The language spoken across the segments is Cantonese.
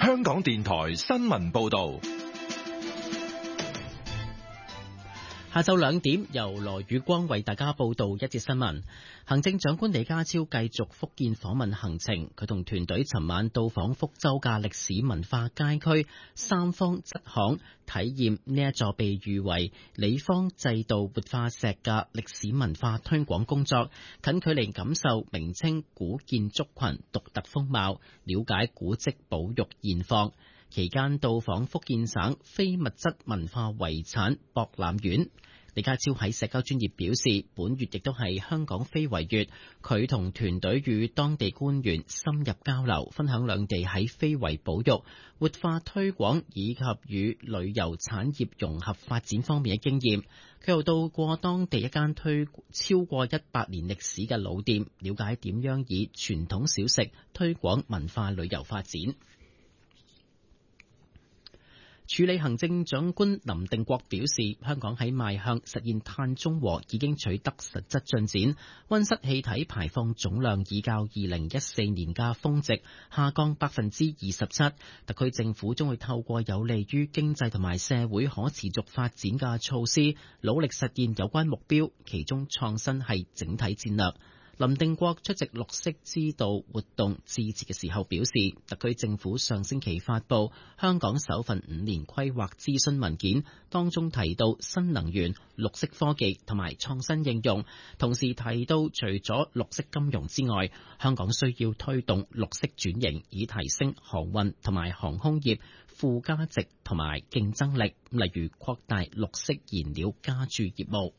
香港電台新聞報道。 下晝2點，由羅宇光為大家報道一節新聞。行政長官李家超繼續福建訪問行程，佢同團隊尋晚到訪福州嘅歷史文化街區三坊七巷，體驗呢一座被譽為李方制度活化石嘅歷史文化推廣工作，近距離感受明清古建築群獨特風貌，了解古蹟保育現況。期間到訪福建省非物質文化遺產博覽園。李家超喺社交專頁表示，本月亦都係香港非遺月，佢同團隊與當地官員深入交流，分享兩地喺非遺保育、活化推廣以及與旅遊產業融合發展方面嘅經驗。佢又到過當地一間超過100年歷史嘅老店，了解點樣以傳統小食推廣文化旅遊發展。署理行政長官林定國表示，香港喺邁向實現碳中和已經取得實質進展，溫室氣體排放總量已較2014年嘅峰值下降27%。特區政府將會透過有利於經濟同埋社會可持續發展嘅措施，努力實現有關目標，其中創新係整體戰略。林定國出席綠色之道活動致辭嘅時候表示，特區政府上星期發布香港首份5年規劃諮詢文件，當中提到新能源、綠色科技同埋創新應用，同時提到除咗綠色金融之外，香港需要推動綠色轉型，以提升航運同埋航空業附加值同埋競爭力，例如擴大綠色燃料加注業務。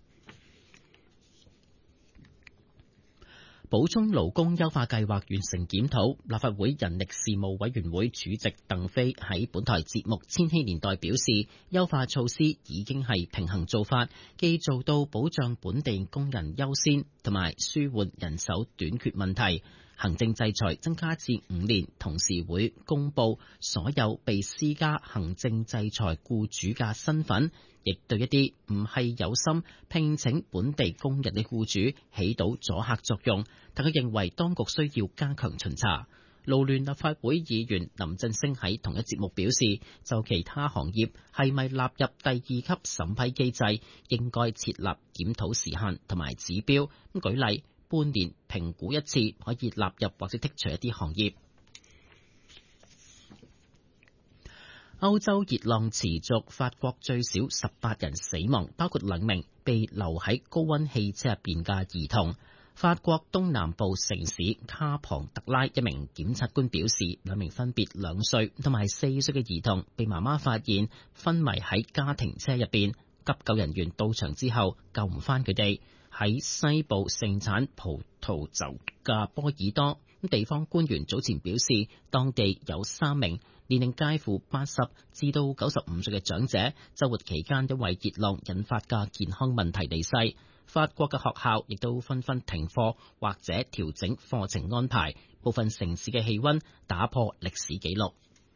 補充勞工優化計劃完成檢討，立法會人力事務委員會主席鄧飛喺本台節目《千禧年代》表示，優化措施已經係平衡做法，既做到保障本地工人優先，同埋舒緩人手短缺問題。行政制裁增加至5年，同時會公佈所有被施加行政制裁僱主嘅身份，亦對一啲唔係有心聘請本地工人嘅僱主起到阻嚇作用。但佢認為當局需要加強巡查。勞聯立法會議員林振昇喺同一節目表示，就其他行業係咪納入第2級審批機制，應該設立檢討時限同埋指標。舉例，半年評估一次，可以納入或者剔除一啲行業。歐洲熱浪持續，法國最少18人死亡，包括2名被留喺高溫汽車入邊嘅兒童。法國東南部城市卡龐特拉一名檢察官表示，2名分別2歲同埋4歲嘅兒童被媽媽發現昏迷喺家庭車入邊，急救人員到場之後救唔返佢哋。喺西部盛產葡萄酒嘅波爾多，地方官員早前表示，當地有3名年齡介乎80至到95歲嘅長者，週末期間因為熱浪引發嘅健康問題離世。法國嘅學校亦都紛紛停課或者調整課程安排，部分城市嘅氣溫打破歷史紀錄。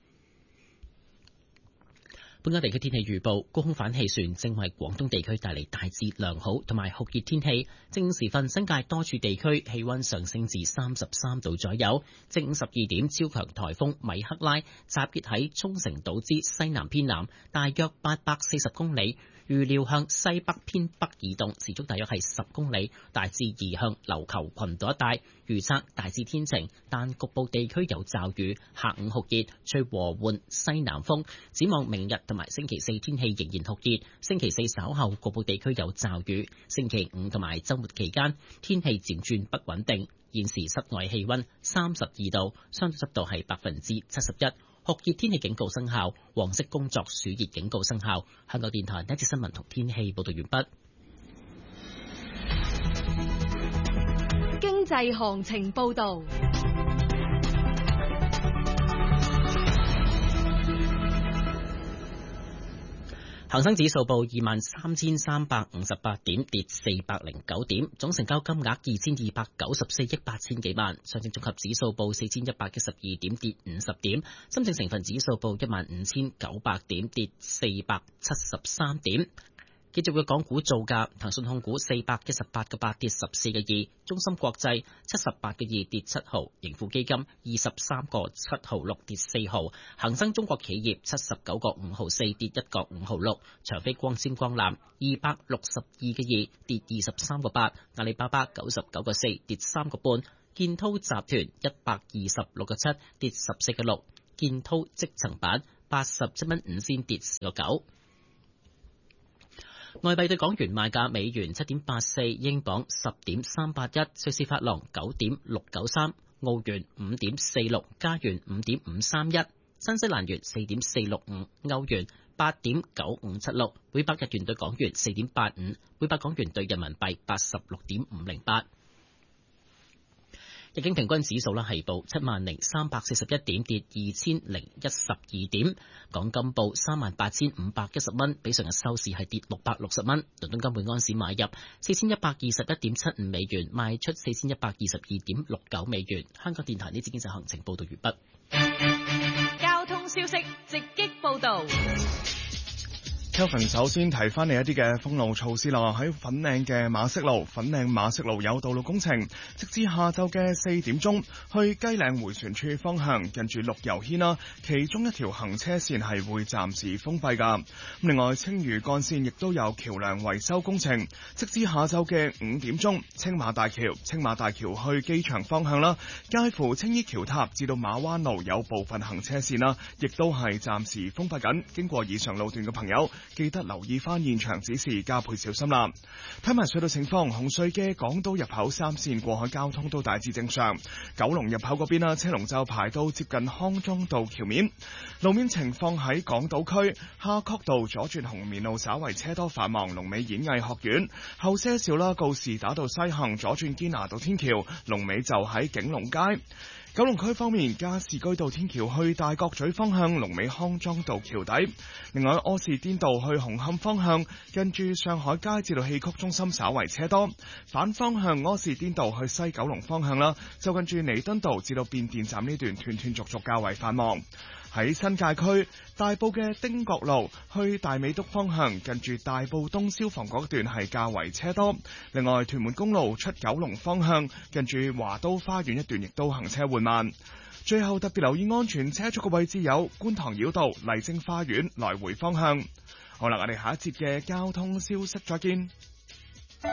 本港地區天氣預報，高空反氣旋正為廣東地區帶嚟大致良好同埋酷熱天氣。正午時分，新界多處地區氣溫上升至33度左右。正午12點，超強颱風米克拉集結喺沖繩島之西南偏南，大約840公里。預料向西北偏北移動，時速大約係10公里，大致移向琉球群島一帶。預測大致天晴，但局部地區有驟雨。下午酷熱，吹和緩西南風。展望明日同埋星期4天氣仍然酷熱，星期4稍後局部地區有驟雨。星期5同埋週末期間天氣漸轉不穩定。現時室外氣溫32度，相對濕度係71%。酷熱天氣警告生效，黃色工作暑熱警告生效。香港電台呢一節新聞同天氣報道完畢。 經濟行情報道。 恒生指數報23,358點，跌409點，總成交金額2294億8千幾萬。上證綜合指數報4112點，跌50點。深證成分指數報15900點，跌473點。 繼續嘅港股造價，騰訊控股418.8跌14.2，中芯國際78.2跌7毫，盈富基金23.7毫6跌4毫，恒生中國企業79.5毫4跌1.5毫6，長飛光纖光纜262.2跌23.8，阿里巴巴99.4跌3個半，建滔集團126.7跌14.6，建滔積層板87蚊5仙跌4.9。外幣對港元賣價：美元7.84，英鎊10.381，瑞士法郎9.693，澳元5.46，加元5.531，新西蘭元4.465，歐元8.9576，每百日元對港元4.85，每百港元對人民幣86.508。日經平均指數係報70,341點，跌2012點。港金報38,510蚊，比上日收市係跌660蚊。倫敦金每安士買入4121.75美元，賣出4122.69美元。香港電台呢節經濟行情報道完畢。 交通消息直擊報道。 Kelvin 首先提翻你一啲嘅封路措施啦，喺粉嶺嘅馬適路有道路工程，直至下晝嘅4點鐘，去雞嶺迴旋處方向近住綠油軒啦，其中一條行車線係會暫時封閉噶。另外青嶼幹線亦都有橋樑維修工程，直至下晝嘅5點鐘，青馬大橋去機場方向啦，介乎青衣橋塔至到馬灣路有部分行車線啦，亦都係暫時封閉緊。經過以上路段嘅朋友，記得留意翻現場指示，加倍小心啦。睇埋隧道情況，紅隧嘅港島入口3線過海交通都大致正常。九龍入口嗰邊啦，車龍就排到接近康莊道橋面。路面情況喺港島區夏慤道左轉紅棉路稍為車多繁忙，龍尾演藝學院後些少啦，告士打道西行左轉堅拿道天橋，龍尾就喺景隆街。九龍區方面，加士居道天橋去大角咀方向，龍尾康莊道橋底。另外，柯士甸道去紅磡方向，近住上海街至到戲曲中心稍為車多。反方向柯士甸道去西九龍方向啦，就近住彌敦道至到變電站呢段斷斷續續較為繁忙。喺新界區大埔嘅汀角路去大美督方向，近住大埔東消防局段係較為車多。另外，屯門公路出九龍方向，近住華都花園一段亦都行車緩慢。最後特別留意安全車速嘅位置有觀塘繞道麗晶花園來回方向。好啦，我哋下一節嘅交通消息再見。